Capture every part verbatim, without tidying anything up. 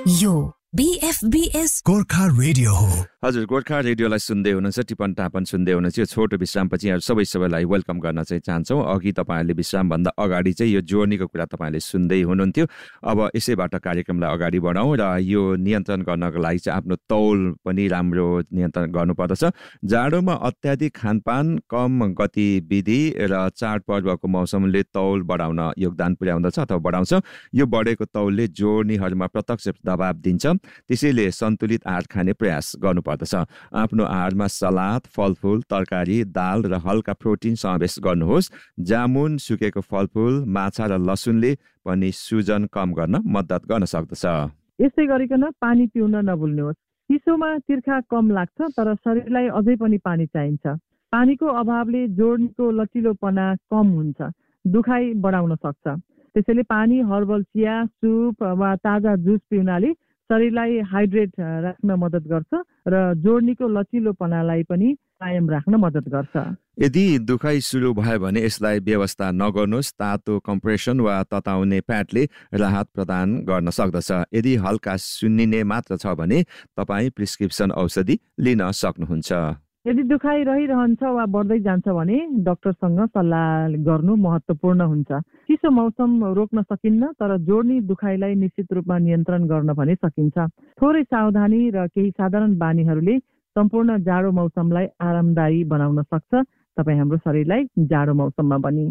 यो बीएफबीएस गोर्खा रेडियो हो। हजुर, गोर्खा रेडियोलाई सुन्दै हुनुहुन्छ, टिपन टापन सुन्दै हुनुहुन्छ। यो छोटो विश्रामपछि यहाँहरू सबै सबैलाई वेलकम गर्न चाहिँ चाहन्छौँ। अघि तपाईँहरूले विश्रामभन्दा अगाडि चाहिँ यो जोर्नीको कुरा तपाईँहरूले सुन्दै हुनुहुन्थ्यो। अब यसैबाट कार्यक्रमलाई अगाडि बढाउँ र यो नियन्त्रण गर्नको लागि चाहिँ आफ्नो तौल पनि राम्रो नियन्त्रण गर्नुपर्दछ। जाडोमा अत्याधिक खानपान, कम गतिविधि र चाडपर्वको मौसमले तौल बढाउन योगदान पुर्याउँदछ अथवा बढाउँछ। यो बढेको तौलले जोर्नीहरूमा प्रत्यक्ष दबाब दिन्छ। त्यसैले सन्तुलित आहार खाने प्रयास गर्नुपर्दछ। आफ्नो आहारमा सलाद, फलफुल, तरकारी, दाल र हल्का प्रोटिन समावेश गर्नुहोस्। जामुन, सुकेको फलफुल, माछा र लसुनले पनि सुजन कम गर्न मद्दत गर्न सक्दछ। यसै गरिकन पानी पिउन नभुल्नुहोस्। चिसोमा तिर्खा कम लाग्छ, तर शरीरलाई अझै पनि पानी चाहिन्छ। पानीको अभावले जोर्नीको लचिलोपना कम हुन्छ, दुखाइ बढाउन सक्छ। त्यसैले पानी, हर्बल चिया, सुप वा ताजा जुस पिउनाले शरीरलाई हाइड्रेट राख्न मद्दत गर्छ र जोर्नीको लचिलोपनालाई पनि कायम राख्न मद्दत गर्छ। यदि दुखाइ सुरु भयो भने यसलाई व्यवस्था नगर्नुहोस्। तातो कम्प्रेसन वा तताउने प्याडले राहत प्रदान गर्न सक्दछ। यदि हल्का सुन्निने मात्र छ भने तपाईँ प्रिस्क्रिप्सन औषधि लिन सक्नुहुन्छ। यदि दुखाइ रहिरहन्छ वा बढ्दै जान्छ भने डाक्टरसँग सल्लाह गर्नु महत्त्वपूर्ण हुन्छ। चिसो मौसम रोक्न सकिन्न, तर जोर्नी दुखाइलाई निश्चित रूपमा नियन्त्रण गर्न भने सकिन्छ। थोरै सावधानी र केही साधारण बानीहरूले सम्पूर्ण जाडो मौसमलाई आरामदायी बनाउन सक्छ तपाईँ हाम्रो शरीरलाई जाडो मौसममा पनि।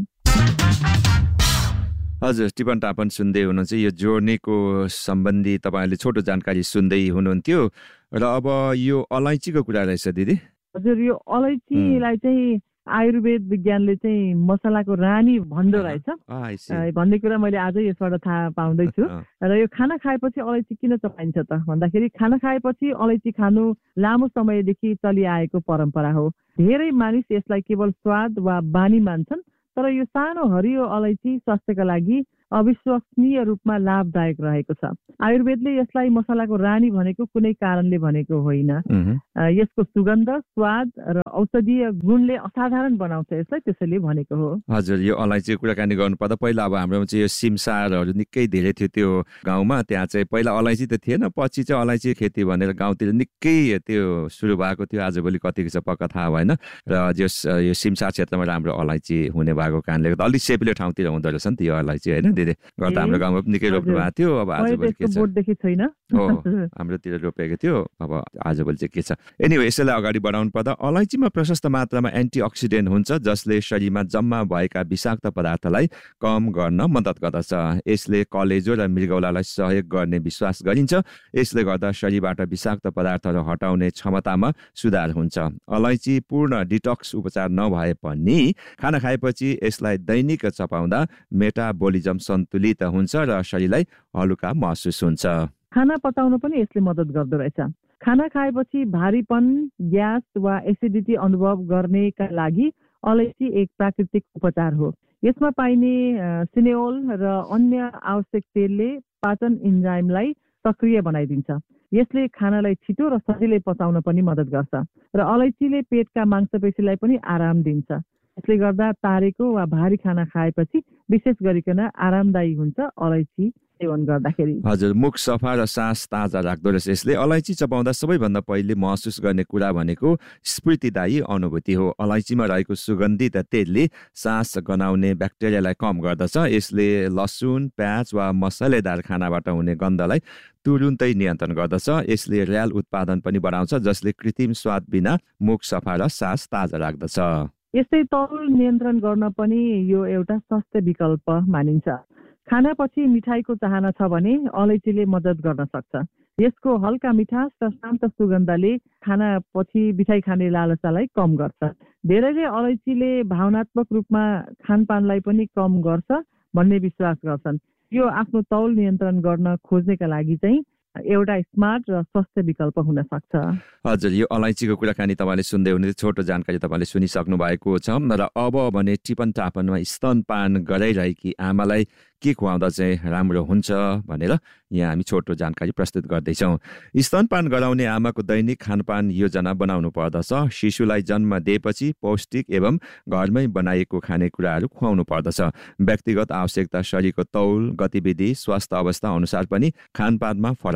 हजुर, टिपन टापन सुन्दै हुनुहुन्छ। यो जोर्नीको सम्बन्धी तपाईँले छोटो जानकारी सुन्दै हुनुहुन्थ्यो र अब यो अलैँचीको कुरा रहेछ दिदी। हजुर, यो अलैँचीलाई चाहिँ आयुर्वेद विज्ञानले चाहिँ मसलाको रानी भन्दो रहेछ भन्ने कुरा मैले आजै यसबाट थाहा पाउँदैछु। र यो खाना खाएपछि अलैँची किन चपाइन्छ त भन्दाखेरि खाना खाएपछि अलैँची खानु लामो समयदेखि चलिआएको परम्परा हो। धेरै मानिस यसलाई केवल स्वाद वा बानी मान्छन्, तर यो सानो हरियो अलैँची स्वास्थ्यका लागि अविश्वसनीय रूपमा लाभदायक रहेको छ। आयुर्वेदले यसलाई मसलाको रानी भनेको कुनै कारणले भनेको होइन। यसको सुगन्ध, स्वाद र औषधीय गुणले असाधारण बनाउँछ यसलाई, त्यसैले भनेको हो। हजुर, यो अलैँचीको कुराकानी गर्नुपर्दा पहिला अब हाम्रोमा चाहिँ यो सिमसारहरू निकै धेरै थियो त्यो गाउँमा। त्यहाँ चाहिँ पहिला अलैँची त थिएन, पछि चाहिँ अलैँची खेती भनेर गाउँतिर निकै त्यो सुरु भएको थियो। आजभोलि कतिको छ पक्का थाहा भएन। र जस यो सिमसार क्षेत्रमा राम्रो अलैँची हुने भएको कारणले गर्दा अलिक सेपिलो ठाउँतिर हुँदो रहेछ नि त यो अलैँची, होइन दिदी? गर्दा हाम्रो गाउँमा पनि निकै रोप्नु भएको थियो। अब आजभोलि के छ हो, हाम्रोतिर रोपेको थियो। अब आजभोलि चाहिँ के छ? एनिवे, यसैलाई अगाडि बढाउनु पर्दा अलैँचीमा प्रशस्त मात्रामा एन्टिअक्सिडेन्ट हुन्छ, जसले शरीरमा जम्मा भएका विषाक्त पदार्थलाई कम गर्न मद्दत गर्दछ। यसले कलेजो र मृगौलालाई सहयोग गर्ने विश्वास गरिन्छ। यसले गर्दा शरीरबाट विषाक्त पदार्थहरू हटाउने क्षमतामा सुधार हुन्छ। अलैँची पूर्ण डिटक्स उपचार नभए पनि खाना खाएपछि यसलाई दैनिक चपाउँदा मेटाबोलिजम सन्तुलित हुन्छ र शरीरलाई हलुका महसुस हुन्छ। खाना पचाउन पनि यसले मद्दत गर्दो रहेछ। खाना खाएपछि भारीपन, ग्यास वा एसिडिटी अनुभव गर्नेका लागि अलैँची एक प्राकृतिक उपचार हो। यसमा पाइने सिनेओल र अन्य आवश्यक तेलले पाचन इन्जाइमलाई सक्रिय बनाइदिन्छ। यसले खानालाई छिटो र सजिलै पचाउन पनि मद्दत गर्छ र अलैँचीले पेटका मांसपेशीलाई पनि आराम दिन्छ। यसले गर्दा तारेको वा भारी खाना खाएपछि विशेष गरिकन आरामदायी हुन्छ अलैँची सेवन गर्दाखेरि। हजुर, मुख सफा र सास ताजा राख्दो रहेछ यसले। अलैँची चपाउँदा सबैभन्दा पहिले महसुस गर्ने कुरा भनेको स्फूर्तिदायी अनुभूति हो। अलैँचीमा रहेको सुगन्धित तेलले सास गनाउने ब्याक्टेरियालाई कम गर्दछ। यसले लसुन, प्याज वा मसलेदार खानाबाट हुने गन्धलाई तुरुन्तै नियन्त्रण गर्दछ। यसले र्याल उत्पादन पनि बढाउँछ, जसले कृत्रिम स्वाद बिना मुख सफा र सास ताजा राख्दछ। यस्तै तौल नियन्त्रण गर्न पनि यो एउटा सस्तो विकल्प मानिन्छ। खानापछि मिठाईको चाहना छ भने अलैँचीले मद्दत गर्न सक्छ। यसको हल्का मिठास र शान्त सुगन्धले खानापछि मिठाई खाने लालसालाई कम गर्छ। धेरैले अलैँचीले भावनात्मक रूपमा खानपानलाई पनि कम गर्छ भन्ने विश्वास गर्छन्। यो आफ्नो तौल नियन्त्रण गर्न खोज्नेका लागि चाहिँ एउटा स्मार्ट र स्वस्थ विकल्प हुन सक्छ। हजुर, यो अलैँचीको कुराकानी तपाईँले सुन्दै हुने छोटो जानकारी तपाईँले सुनिसक्नु भएको छ। र अब भने टिपन टापनमा स्तनपान गराइरहेकी आमालाई के खुवाउँदा चाहिँ राम्रो हुन्छ भनेर यहाँ हामी छोटो जानकारी प्रस्तुत गर्दैछौँ। स्तनपान गराउने आमाको दैनिक खानपान योजना बनाउनु पर्दछ। शिशुलाई जन्म दिएपछि पौष्टिक एवं घरमै बनाइएको खानेकुराहरू खुवाउनु पर्दछ। व्यक्तिगत आवश्यकता, शरीरको तौल, गतिविधि, स्वास्थ्य अवस्था अनुसार पनि खानपानमा फरक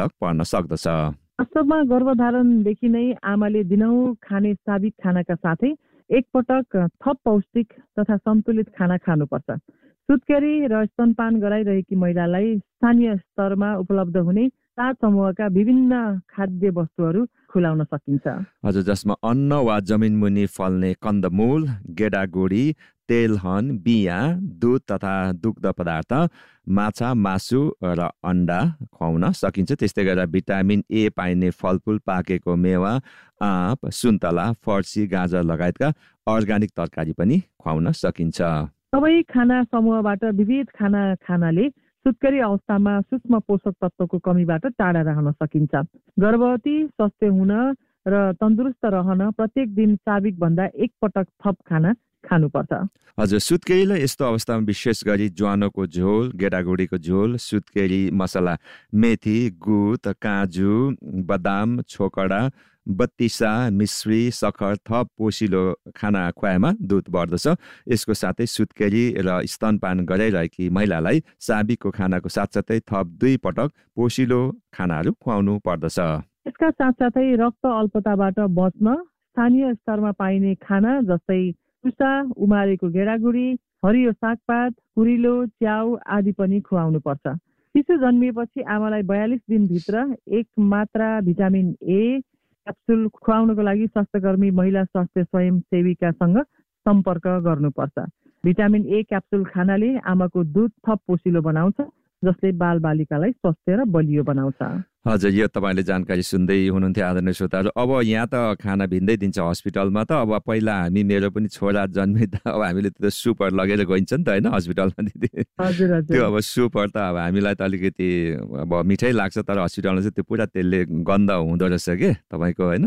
फरक पर्न सक्दछ। वास्तवमा गर्भधारणदेखि नै आमाले दिनहुँ खाने साबिक खानाका साथै एकपटक थप पौष्टिक तथा सन्तुलित खाना खानुपर्छ। सुत्केरी र स्तनपान गराइरहेकी महिलालाई स्थानीय स्तरमा उपलब्ध हुने सात समूहका विभिन्न खाद्य वस्तुहरू खुलाउन सकिन्छ। हजुर, जसमा अन्न वा जमिन मुनि फल्ने कन्दमूल, गेडागुडी, तेलहन, बिया, दुध तथा दुग्ध पदार्थ, माछा, मासु र अन्डा खुवाउन सकिन्छ। त्यस्तै गरेर भिटामिन ए पाइने फलफुल, पाकेको मेवा, आँप, सुन्तला, फर्सी, गाजर लगायतका अर्ग्यानिक तरकारी पनि खुवाउन सकिन्छ। सबै खाना समूहबाट विविध खाना खानाले सुत्केरी अवस्थामा सूक्ष्म पोषक तत्त्वको कमीबाट टाढा रहन सकिन्छ। गर्भवती स्वस्थ हुन र तन्दुरुस्त रहन प्रत्येक दिन साबिक भन्दा एक पटक थप खाना खानुपर्छ। हजुर, सुत्केरीलाई यस्तो अवस्थामा विशेष गरी ज्वानोको झोल, गेडागुडीको झोल, सुत्केरी मसला, मेथी, गुद, काजु, बदाम, छोकडा, बत्तिसा, मिश्री, सखर थप पोसिलो खाना खुवाएमा दुध बढ्दछ। यसको साथै सुत्केरी र स्तनपान गराइरहेकी महिलालाई साबिकको खानाको साथसाथै थप दुई पटक पोसिलो खानाहरू खुवाउनु पर्दछ। यसका साथसाथै रक्त अल्पताबाट बच्न स्थानीय स्तरमा पाइने खाना जस्तै टुसा, उमारेको गेडागुडी, हरियो सागपात, कुरिलो, च्याउ आदि पनि खुवाउनु पर्छ। शिशु जन्मिएपछि आमालाई बयालिस दिनभित्र एक मात्रा भिटामिन ए क्याप्सुल खुवाउनको लागि स्वास्थ्यकर्मी महिला स्वास्थ्य स्वयंसेविकासँग सम्पर्क गर्नुपर्छ। भिटामिन ए क्याप्सुल खानाले आमाको दुध थप पोसिलो बनाउँछ, जसले बालबालिकालाई स्वस्थ र बलियो बनाउँछ। हजुर, यो तपाईँले जानकारी सुन्दै हुनुहुन्थ्यो आदरणीय श्रोताहरू। अब यहाँ त खाना भिन्दै दिन्छ हस्पिटलमा त। अब पहिला हामी मेरो पनि छोरा जन्मिँदा अब हामीले त्यो सुपहरू लगेर गइन्छ नि त होइन हस्पिटलमा दिदी। त्यो अब सुपहरू त अब हामीलाई त अलिकति अब मिठै लाग्छ, तर हस्पिटलमा चाहिँ त्यो पुरा त्यसले गन्ध हुँदो रहेछ कि तपाईँको होइन।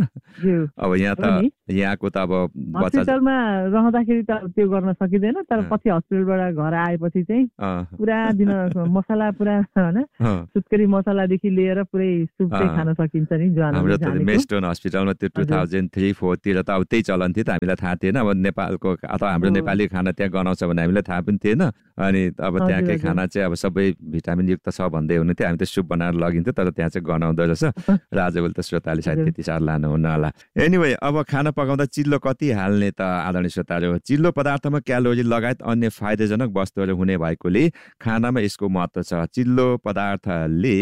अब यहाँ त यहाँको त अब हस्पिटलमा रहँदाखेरि त त्यो गर्न सकिँदैन, तर पछि हस्पिटलबाट घर आएपछि चाहिँ पुरा दिन मसला पुरा होइन सुत्केरी मसलादेखि लिएर पुरै सुप चाहिँ खान सकिन्छ नि। हाम्रो त मेस्टोन हस्पिटलमा त्यो टु थाउजन्ड थ्री फोरतिर त अब त्यही चलन थियो, त हामीलाई थाहा थिएन। अब नेपालको अथवा हाम्रो नेपाली खाना त्यहाँ गनाउँछ भने हामीलाई थाहा पनि थिएन। अनि अब त्यहाँकै खाना चाहिँ अब सबै भिटामिन युक्त छ भन्दै हुनुहुन्थ्यो। हामी त सुप बनाएर लगिन्थ्यो, तर त्यहाँ चाहिँ गनाउँदो रहेछ। र आजभोलि त श्रोताले सायद त्यति साह्रो लानुहुन्न होला। एनिवे, अब खाना पकाउँदा चिल्लो कति हाल्ने त आदरणीय श्रोताहरू? चिल्लो पदार्थमा क्यालोरी लगायत अन्य फाइदाजनक वस्तुहरू हुने भएकोले खानामा यसको महत्त्व छ। चिल्लो पदार्थले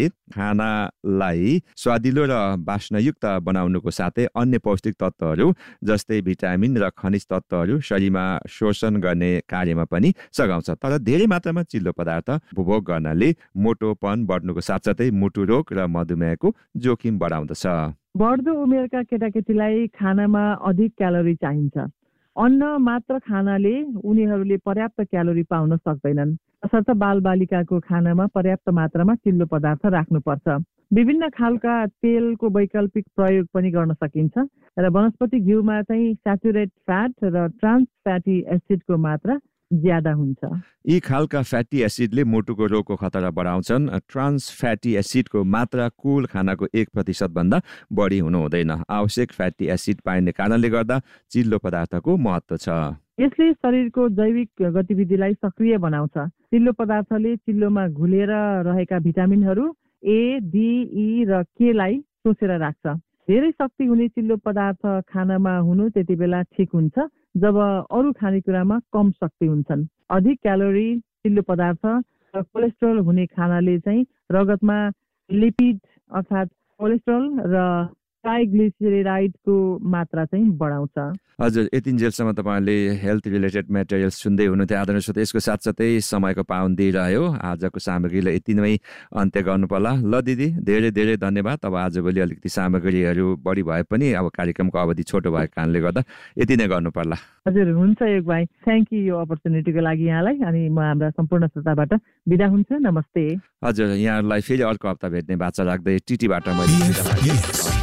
खानालाई स्वादिलो र वासनायुक्त बनाउनुको साथै अन्य पौष्टिक तत्त्वहरू जस्तै भिटामिन र खनिज तत्त्वहरू शरीरमा शोषण गर्ने कार्यमा पनि सघाउँछ। तर धेरै मात्रामा चिल्लो पदार्थ उपभोग गर्नाले मोटोपन बढ्नुको साथसाथै मुटु रोग र मधुमेहको जोखिम बढाउँदछ। बढ्दो उमेरका केटाकेटीलाई खानामा अधिक क्यालोरी चाहिन्छ। अन्न मात्र खानाले उनीहरूले पर्याप्त क्यालोरी पाउन सक्दैनन्। तसर्थ बालबालिकाको खानामा पर्याप्त मात्रामा चिल्लो पदार्थ राख्नुपर्छ। विभिन्न खालका तेलको वैकल्पिक प्रयोग पनि गर्न सकिन्छ र वनस्पति घिउमा चाहिँ स्याचुरेट फ्याट र ट्रान्स फ्याटी एसिडको मात्रा ज्यादा हुन्छ। यी खालका फ्याटी एसिडले मुटुको रोगको खतरा बढाउँछन्। ट्रान्स फ्याटी एसिडको मात्रा कुल खानाको एक प्रतिशत भन्दा बढी हुनु हुँदैन। आवश्यक फ्याटी एसिड पाइने कारणले गर्दा चिल्लो पदार्थको महत्त्व छ। यसले शरीरको जैविक गतिविधिलाई सक्रिय बनाउँछ। चिल्लो पदार्थले चिल्लोमा घुलेर रहेका भिटामिनहरू ए, डी, ई र के लाई सोचेर राख्छ। धेरै शक्ति हुने चिल्लो पदार्थ खानामा हुनु त्यति बेला ठिक हुन्छ जब अरू खानेकुरामा कम शक्ति हुन्छन्। अधिक क्यालोरी, चिल्लो पदार्थ र कोलेस्ट्रोल हुने खानाले चाहिँ रगतमा लिपिड अर्थात् कोलेस्ट्रोल र ट्राइग्लिसराइडको मात्रा चाहिँ बढाउँछ। हजुर, यतिन्जेलसम्म तपाईँले हेल्थ रिलेटेड मेटेरियल्स सुन्दै हुनुहुन्थ्यो आदरणीय श्रोता। यसको साथसाथै समयको पाबन्दी रह्यो। आजको सामग्रीलाई यति नै अन्त्य गर्नु पर्ला। ल दिदी, धेरै धेरै धन्यवाद। अब आजभोलि अलिकति सामग्रीहरू बढी भए पनि अब कार्यक्रमको अवधि छोटो भएको कारणले गर्दा यति नै गर्नु पर्ला। हजुर, हुन्छ योग भाइ, थ्याङ्क यू यो अपर्च्युनिटीको लागि यहाँलाई। अनि म हाम्रा सम्पूर्ण श्रोताबाट बिदा हुन्छु। नमस्ते। हजुर, यहाँहरूलाई फेरि अर्को हप्ता भेट्ने बाचा राख्दै टिटीबाट मैले